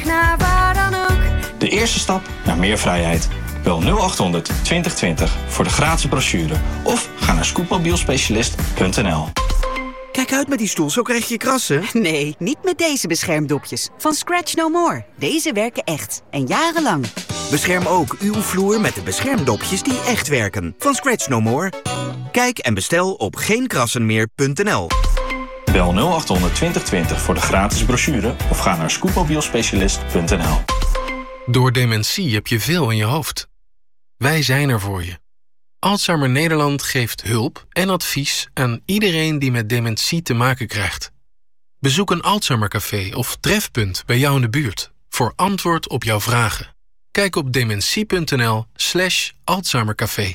Naar waar dan ook. De eerste stap naar meer vrijheid. Bel 0800 2020 voor de gratis brochure. Of ga naar scootmobielspecialist.nl. Kijk uit met die stoel, zo krijg je krassen. Nee, niet met deze beschermdopjes. Van Scratch No More. Deze werken echt. En jarenlang. Bescherm ook uw vloer met de beschermdopjes die echt werken. Van Scratch No More. Kijk en bestel op geenkrassenmeer.nl. Bel 0800 2020 voor de gratis brochure. Of ga naar scootmobielspecialist.nl. Door dementie heb je veel in je hoofd. Wij zijn er voor je. Alzheimer Nederland geeft hulp en advies aan iedereen die met dementie te maken krijgt. Bezoek een Alzheimercafé of trefpunt bij jou in de buurt voor antwoord op jouw vragen. Kijk op dementie.nl/Alzheimercafé.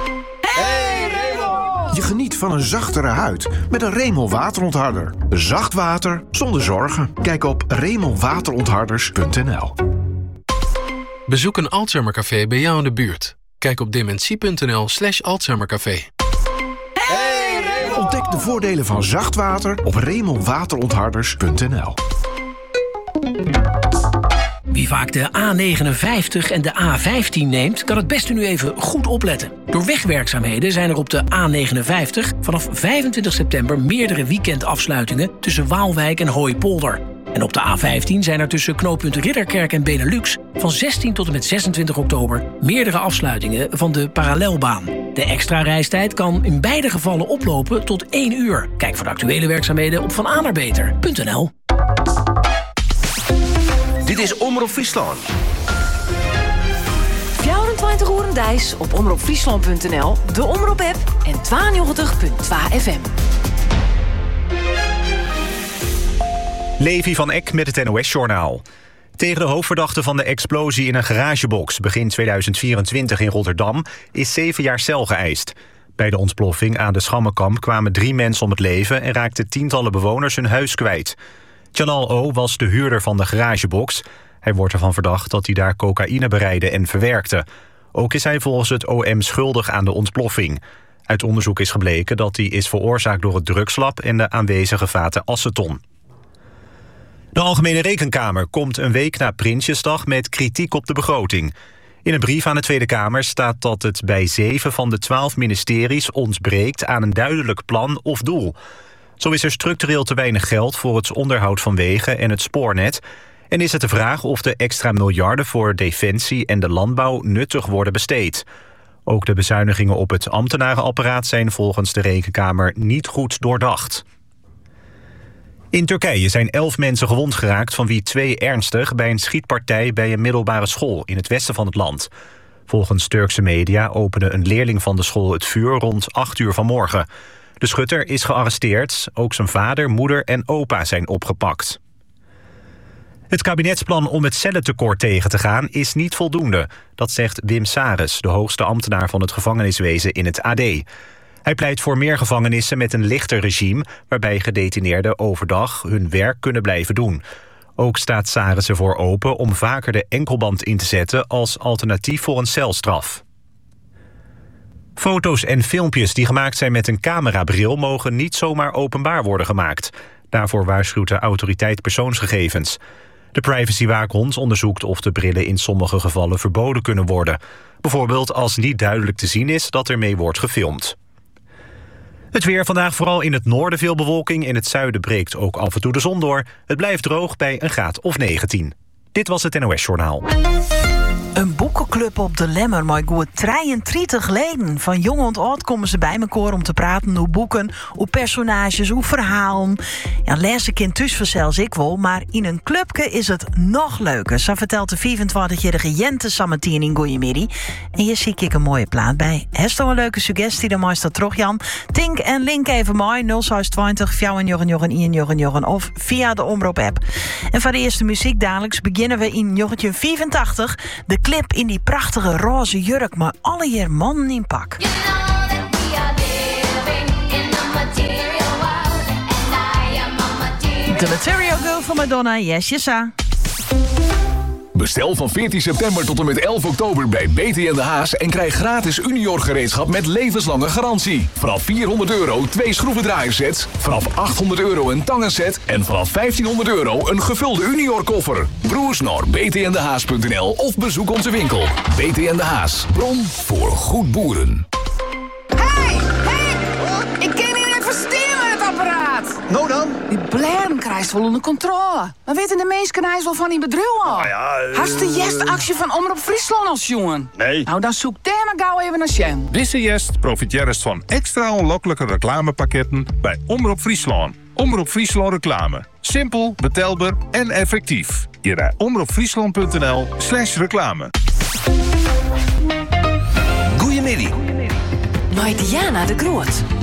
Je geniet van een zachtere huid met een Remel waterontharder. Zacht water zonder zorgen. Kijk op remelwaterontharders.nl. Bezoek een Alzheimercafé bij jou in de buurt. Kijk op dementie.nl/Alzheimercafé. Ontdek de voordelen van zacht water op remelwaterontharders.nl. Wie vaak de A59 en de A15 neemt, kan het beste nu even goed opletten. Door wegwerkzaamheden zijn er op de A59 vanaf 25 september meerdere weekendafsluitingen tussen Waalwijk en Hooipolder. En op de A15 zijn er tussen knooppunt Ridderkerk en Benelux van 16 tot en met 26 oktober meerdere afsluitingen van de parallelbaan. De extra reistijd kan in beide gevallen oplopen tot 1 uur. Kijk voor de actuele werkzaamheden op vananerbeter.nl. Dit is Omroep Friesland. 24 uur en Dijs op omroepfriesland.nl, de Omroep-app en 92.2 FM. Levi van Eck met het NOS-journaal. Tegen de hoofdverdachte van de explosie in een garagebox begin 2024 in Rotterdam is 7 jaar cel geëist. Bij de ontploffing aan de Schammenkamp kwamen 3 mensen om het leven en raakten tientallen bewoners hun huis kwijt. Chanal O. was de huurder van de garagebox. Hij wordt ervan verdacht dat hij daar cocaïne bereidde en verwerkte. Ook is hij volgens het OM schuldig aan de ontploffing. Uit onderzoek is gebleken dat die is veroorzaakt door het drugslab en de aanwezige vaten aceton. De Algemene Rekenkamer komt een week na Prinsjesdag met kritiek op de begroting. In een brief aan de Tweede Kamer staat dat het bij 7 van de 12 ministeries ontbreekt aan een duidelijk plan of doel. Zo is er structureel te weinig geld voor het onderhoud van wegen en het spoornet. En is het de vraag of de extra miljarden voor defensie en de landbouw nuttig worden besteed. Ook de bezuinigingen op het ambtenarenapparaat zijn volgens de Rekenkamer niet goed doordacht. In Turkije zijn 11 mensen gewond geraakt, van wie 2 ernstig bij een schietpartij bij een middelbare school in het westen van het land. Volgens Turkse media opende een leerling van de school het vuur rond 8 uur vanmorgen. De schutter is gearresteerd. Ook zijn vader, moeder en opa zijn opgepakt. Het kabinetsplan om het cellentekort tegen te gaan is niet voldoende. Dat zegt Wim Sares, de hoogste ambtenaar van het gevangeniswezen in het AD. Hij pleit voor meer gevangenissen met een lichter regime, waarbij gedetineerden overdag hun werk kunnen blijven doen. Ook staat Sares ervoor open om vaker de enkelband in te zetten als alternatief voor een celstraf. Foto's en filmpjes die gemaakt zijn met een camerabril mogen niet zomaar openbaar worden gemaakt. Daarvoor waarschuwt de autoriteit persoonsgegevens. De privacywaakhond onderzoekt of de brillen in sommige gevallen verboden kunnen worden. Bijvoorbeeld als niet duidelijk te zien is dat ermee wordt gefilmd. Het weer vandaag, vooral in het noorden veel bewolking. In het zuiden breekt ook af en toe de zon door. Het blijft droog bij een graad of 19. Dit was het NOS-journaal. Een boekenclub op de Lemmer, maar goed 33 leden. Van jong en oud komen ze bij elkaar om te praten hoe boeken, hoe personages, hoe verhalen. Ja, lezen kind tussen zelfs ik wel, maar in een clubje is het nog leuker. Zo vertelt de 24-jarige Jente Samantien in Goeiemiddag. En hier zie ik een mooie plaat bij. Heeft toch een leuke suggestie, dan mooi dat terug, Jan. Tink en link even mooi, 0620 4 of via de Omroep-app. En voor de eerste muziek dadelijks beginnen we in 1985. De clip in die prachtige roze jurk, maar alle hier mannen in pak. The Material Girl van Madonna, yes, yes, Bestel van 14 september tot en met 11 oktober bij BT en de Haas en krijg gratis Unior gereedschap met levenslange garantie. Vanaf €400 2 schroevendraaiersets, vanaf €800 een tangenset en vanaf €1500 een gevulde Unior koffer. Broers naar btndehaas.nl of bezoek onze winkel. BT en de Haas, bron voor goed boeren. Hey! Ik kan niet investeren in het apparaat. Nou dan? Die blaren krijgt wel onder controle. Maar weten de meesten wel van die bedrijven al? Nou ja, Hast de actie van Omroep Friesland als jongen? Nee. Nou, dan zoek daar maar gauw even naar Sjen. Deze jest profiteert van extra onlokkelijke reclamepakketten bij Omroep Friesland. Omroep Friesland reclame. Simpel, betaalbaar en effectief. Hier naar omroepfriesland.nl/reclame. Goeiemiddag. Bij Diana de Groot.